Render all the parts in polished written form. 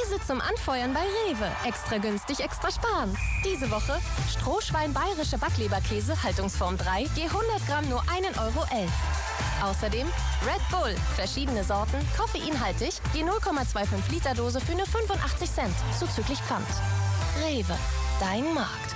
Käse zum Anfeuern bei Rewe. Extra günstig, extra sparen. Diese Woche Strohschwein bayerische Backleberkäse, Haltungsform 3, je 100 Gramm nur 1,11 Euro. Außerdem Red Bull, verschiedene Sorten, koffeinhaltig, je 0,25 Liter Dose für nur 85 Cent, zuzüglich Pfand. Rewe, dein Markt.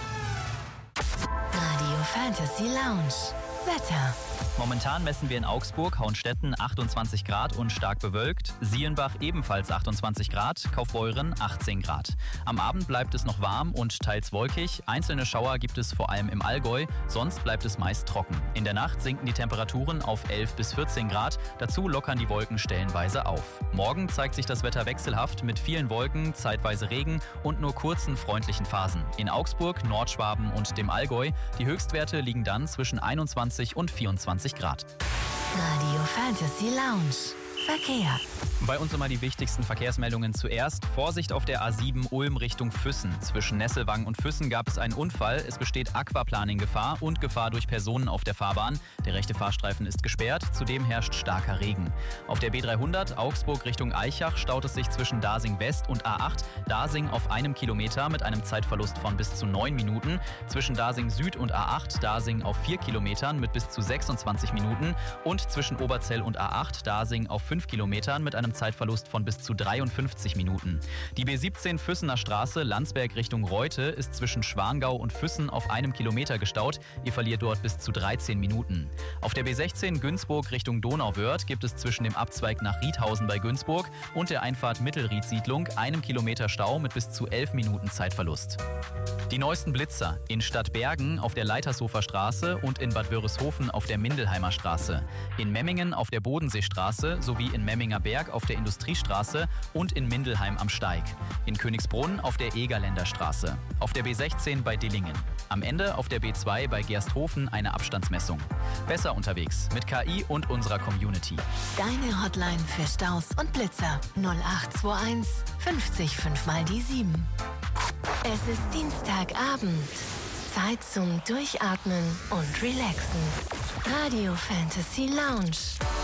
Radio Fantasy Lounge. Wetter. Momentan messen wir in Augsburg, Hauenstetten 28 Grad und stark bewölkt, Sielenbach ebenfalls 28 Grad, Kaufbeuren 18 Grad. Am Abend bleibt es noch warm und teils wolkig, einzelne Schauer gibt es vor allem im Allgäu, sonst bleibt es meist trocken. In der Nacht sinken die Temperaturen auf 11 bis 14 Grad, dazu lockern die Wolken stellenweise auf. Morgen zeigt sich das Wetter wechselhaft mit vielen Wolken, zeitweise Regen und nur kurzen freundlichen Phasen. In Augsburg, Nordschwaben und dem Allgäu, die Höchstwerte liegen dann zwischen 21 und 24 Grad. Radio Fantasy Lounge. Verkehr. Bei uns immer die wichtigsten Verkehrsmeldungen zuerst. Vorsicht auf der A7 Ulm Richtung Füssen. Zwischen Nesselwang und Füssen gab es einen Unfall. Es besteht Aquaplaning-Gefahr und Gefahr durch Personen auf der Fahrbahn. Der rechte Fahrstreifen ist gesperrt. Zudem herrscht starker Regen. Auf der B300 Augsburg Richtung Aichach staut es sich zwischen Dasing West und A8. Dasing auf 1 Kilometer mit einem Zeitverlust von bis zu 9 Minuten. Zwischen Dasing Süd und A8 Dasing auf 4 Kilometern mit bis zu 26 Minuten. Und zwischen Oberzell und A8 Dasing auf 5 Kilometern mit einem Zeitverlust von bis zu 53 Minuten. Die B17 Füssener Straße Landsberg Richtung Reute ist zwischen Schwangau und Füssen auf 1 Kilometer gestaut. Ihr verliert dort bis zu 13 Minuten. Auf der B16 Günzburg Richtung Donauwörth gibt es zwischen dem Abzweig nach Riedhausen bei Günzburg und der Einfahrt Mittelried-Siedlung 1 Kilometer Stau mit bis zu 11 Minuten Zeitverlust. Die neuesten Blitzer in Stadtbergen auf der Leitershofer Straße und in Bad Wörishofen auf der Mindelheimer Straße, in Memmingen auf der Bodenseestraße sowie in Memminger Berg auf der Industriestraße und in Mindelheim am Steig, in Königsbrunn auf der Egerländer Straße, auf der B16 bei Dillingen, am Ende auf der B2 bei Gersthofen eine Abstandsmessung. Besser unterwegs mit KI und unserer Community. Deine Hotline für Staus und Blitzer 0821 50 5 mal die 7. Es ist Dienstagabend. Zeit zum Durchatmen und Relaxen. Radio Fantasy Lounge.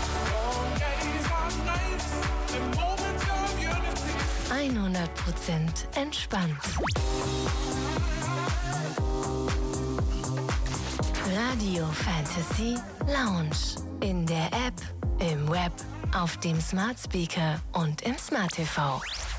100% entspannt. Radio Fantasy Lounge. In der App, im Web, auf dem Smart Speaker und im Smart TV.